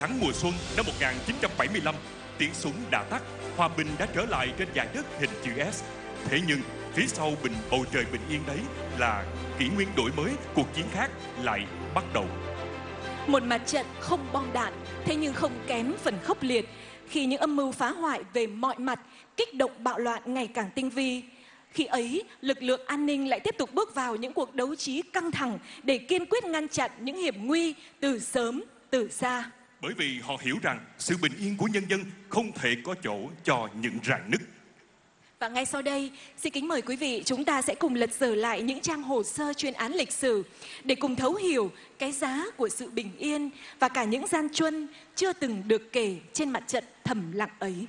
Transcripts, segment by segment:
Tháng mùa xuân năm 1975, tiếng súng đã tắt, hòa bình đã trở lại trên dải đất hình chữ S. Thế nhưng, phía sau bầu trời bình yên đấy là kỷ nguyên đổi mới, cuộc chiến khác lại bắt đầu. Một mặt trận không bom đạn, thế nhưng không kém phần khốc liệt khi những âm mưu phá hoại về mọi mặt, kích động bạo loạn ngày càng tinh vi. Khi ấy, lực lượng an ninh lại tiếp tục bước vào những cuộc đấu trí căng thẳng để kiên quyết ngăn chặn những hiểm nguy từ sớm, từ xa. Bởi vì họ hiểu rằng sự bình yên của nhân dân không thể có chỗ cho những rạn nứt. Và ngay sau đây, xin kính mời quý vị chúng ta sẽ cùng lật dở lại những trang hồ sơ chuyên án lịch sử để cùng thấu hiểu cái giá của sự bình yên và cả những gian truân chưa từng được kể trên mặt trận thầm lặng ấy.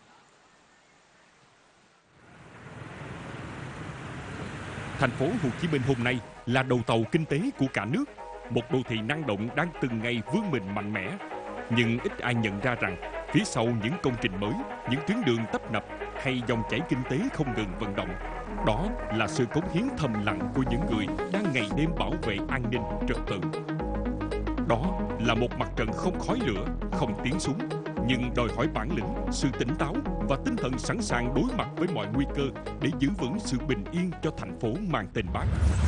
Thành phố Hồ Chí Minh hôm nay là đầu tàu kinh tế của cả nước, một đô thị năng động đang từng ngày vươn mình mạnh mẽ. Nhưng ít ai nhận ra rằng phía sau những công trình mới, những tuyến đường tấp nập hay dòng chảy kinh tế không ngừng vận động, đó là sự cống hiến thầm lặng của những người đang ngày đêm bảo vệ an ninh trật tự. Đó là một mặt trận không khói lửa, không tiếng súng, nhưng đòi hỏi bản lĩnh, sự tỉnh táo và tinh thần sẵn sàng đối mặt với mọi nguy cơ để giữ vững sự bình yên cho thành phố mang tên Bác.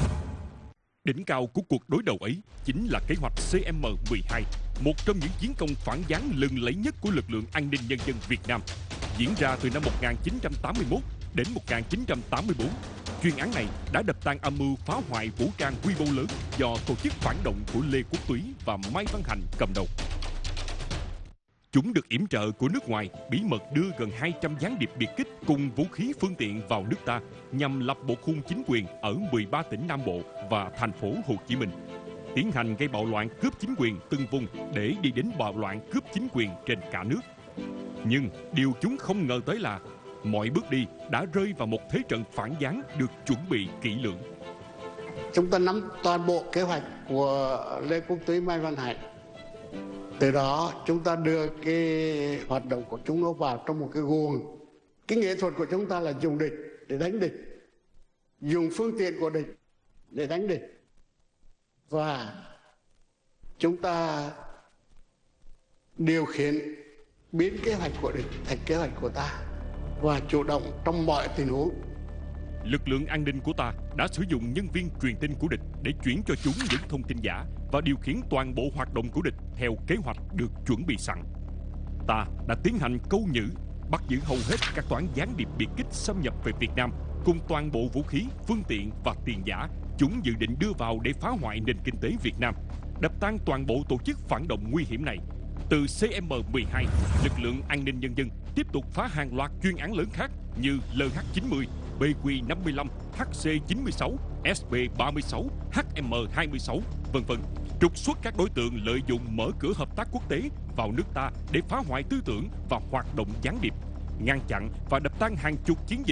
Đỉnh cao của cuộc đối đầu ấy chính là kế hoạch CM12, một trong những chiến công phản gián lừng lẫy nhất của lực lượng an ninh nhân dân Việt Nam, diễn ra từ năm 1981 đến 1984. Chuyên án này đã đập tan âm mưu phá hoại vũ trang quy mô lớn do tổ chức phản động của Lê Quốc Túy và Mai Văn Hạnh cầm đầu. Chúng được yểm trợ của nước ngoài bí mật đưa gần 200 gián điệp biệt kích cùng vũ khí phương tiện vào nước ta nhằm lập bộ khung chính quyền ở 13 tỉnh Nam Bộ và thành phố Hồ Chí Minh, tiến hành gây bạo loạn cướp chính quyền từng vùng để đi đến bạo loạn cướp chính quyền trên cả nước. Nhưng điều chúng không ngờ tới là mọi bước đi đã rơi vào một thế trận phản gián được chuẩn bị kỹ lưỡng. Chúng ta nắm toàn bộ kế hoạch của Lê Quốc Túy, Mai Văn Hạnh. Từ đó chúng ta đưa cái hoạt động của chúng nó vào trong một cái guồng. Cái nghệ thuật của chúng ta là dùng địch để đánh địch, dùng phương tiện của địch để đánh địch. Và chúng ta điều khiển biến kế hoạch của địch thành kế hoạch của ta và chủ động trong mọi tình huống. Lực lượng an ninh của ta đã sử dụng nhân viên truyền tin của địch để chuyển cho chúng những thông tin giả và điều khiển toàn bộ hoạt động của địch theo kế hoạch được chuẩn bị sẵn. Ta đã tiến hành câu nhử, bắt giữ hầu hết các toán gián điệp biệt kích xâm nhập về Việt Nam cùng toàn bộ vũ khí, phương tiện và tiền giả chúng dự định đưa vào để phá hoại nền kinh tế Việt Nam, đập tan toàn bộ tổ chức phản động nguy hiểm này. Từ CM12, lực lượng an ninh nhân dân tiếp tục phá hàng loạt chuyên án lớn khác như LH90, BQ55, HC96, SB36, HM26, v.v. trục xuất các đối tượng lợi dụng mở cửa hợp tác quốc tế vào nước ta để phá hoại tư tưởng và hoạt động gián điệp, ngăn chặn và đập tan hàng chục chiến dịch